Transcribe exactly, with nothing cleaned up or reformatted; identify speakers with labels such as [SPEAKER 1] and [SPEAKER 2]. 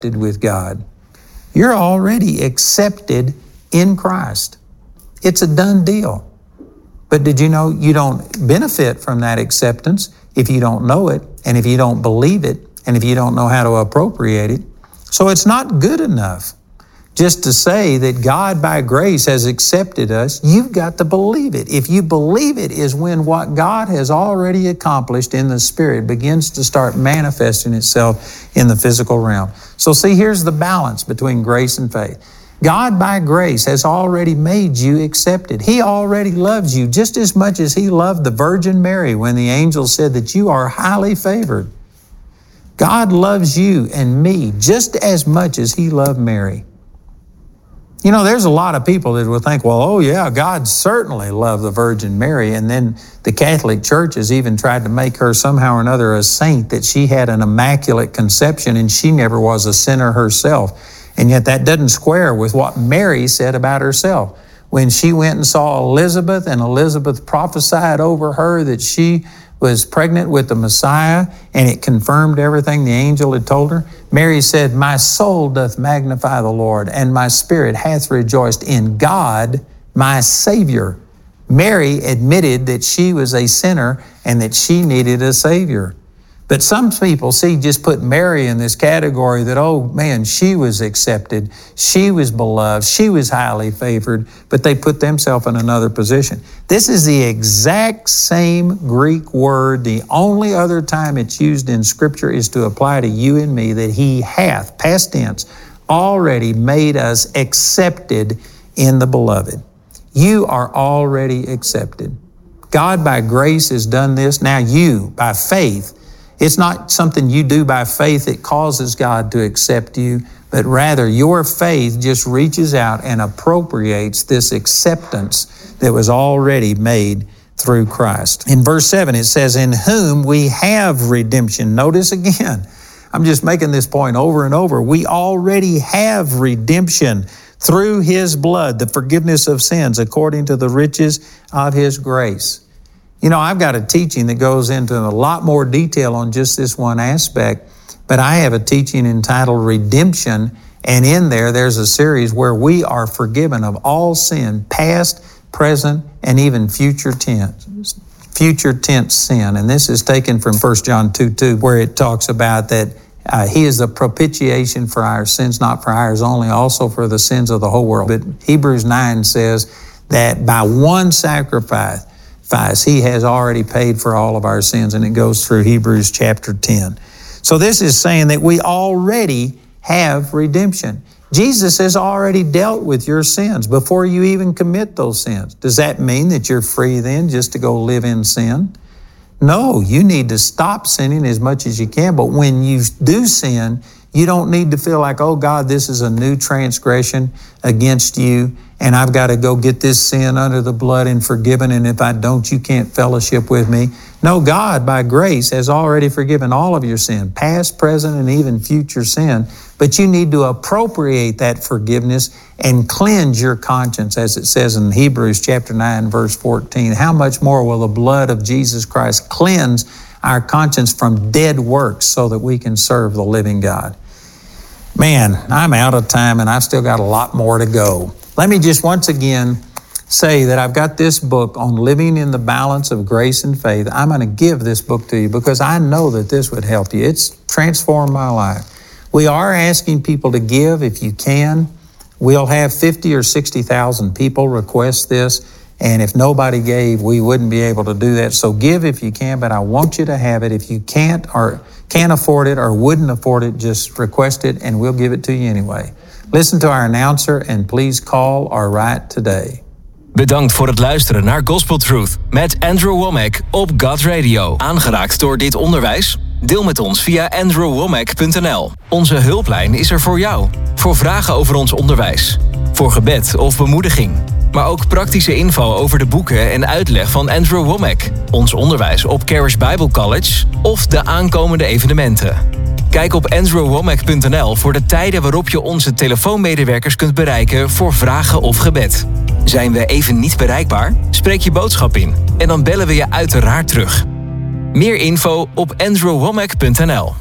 [SPEAKER 1] with God. You're already accepted in Christ. It's a done deal. But did you know you don't benefit from that acceptance if you don't know it, and if you don't believe it, and if you don't know how to appropriate it? So it's not good enough just to say that God by grace has accepted us. You've got to believe it. If you believe it is when what God has already accomplished in the Spirit begins to start manifesting itself in the physical realm. So see, here's the balance between grace and faith. God by grace has already made you accepted. He already loves you just as much as He loved the Virgin Mary when the angel said that you are highly favored. God loves you and me just as much as He loved Mary. You know, there's a lot of people that will think, well, oh yeah, God certainly loved the Virgin Mary, and then the Catholic Church has even tried to make her somehow or another a saint, that she had an immaculate conception and she never was a sinner herself. And yet that doesn't square with what Mary said about herself. When she went and saw Elizabeth, and Elizabeth prophesied over her that she was pregnant with the Messiah, and it confirmed everything the angel had told her, Mary said, "My soul doth magnify the Lord, and my spirit hath rejoiced in God, my Savior." Mary admitted that she was a sinner and that she needed a Savior. But some people, see, just put Mary in this category that, oh man, she was accepted, she was beloved, she was highly favored, but they put themselves in another position. This is the exact same Greek word. The only other time it's used in Scripture is to apply to you and me, that He hath, past tense, already made us accepted in the Beloved. You are already accepted. God by grace has done this. Now you, by faith, it's not something you do by faith that causes God to accept you, but rather your faith just reaches out and appropriates this acceptance that was already made through Christ. In verse seven, it says, "In whom we have redemption." Notice again, I'm just making this point over and over. We already have redemption through His blood, the forgiveness of sins according to the riches of His grace. You know, I've got a teaching that goes into a lot more detail on just this one aspect, but I have a teaching entitled Redemption, and in there, there's a series where we are forgiven of all sin, past, present, and even future tense, future tense sin. And this is taken from First John two two, where it talks about that uh, He is the propitiation for our sins, not for ours only, also for the sins of the whole world. But Hebrews nine says that by one sacrifice, He has already paid for all of our sins, and it goes through Hebrews chapter ten. So this is saying that we already have redemption. Jesus has already dealt with your sins before you even commit those sins. Does that mean that you're free then just to go live in sin? No, you need to stop sinning as much as you can, but when you do sin, you don't need to feel like, oh God, this is a new transgression against you, and I've got to go get this sin under the blood and forgiven, and if I don't, you can't fellowship with me. No, God, by grace, has already forgiven all of your sin, past, present, and even future sin, but you need to appropriate that forgiveness and cleanse your conscience, as it says in Hebrews chapter nine, verse fourteen. How much more will the blood of Jesus Christ cleanse our conscience from dead works so that we can serve the living God? Man, I'm out of time, and I've still got a lot more to go. Let me just once again say that I've got this book on living in the balance of grace and faith. I'm going to give this book to you because I know that this would help you. It's transformed my life. We are asking people to give if you can. We'll have fifty or sixty thousand people request this, and if nobody gave, we wouldn't be able to do that. So give if you can, but I want you to have it. If you can't or can't afford it or wouldn't afford it, just request it and we'll give it to you anyway. Listen to our announcer and please call or write today.
[SPEAKER 2] Bedankt voor het luisteren naar Gospel Truth met Andrew Wommack op God Radio. Aangeraakt door dit onderwijs? Deel met ons via andrew wommack punt n l. Onze hulplijn is er voor jou. Voor vragen over ons onderwijs. Voor gebed of bemoediging. Maar ook praktische info over de boeken en uitleg van Andrew Wommack. Ons onderwijs op Charis Bible College of de aankomende evenementen. Kijk op andrew wommack punt n l voor de tijden waarop je onze telefoonmedewerkers kunt bereiken voor vragen of gebed. Zijn we even niet bereikbaar? Spreek je boodschap in en dan bellen we je uiteraard terug. Meer info op andrew wommack punt n l.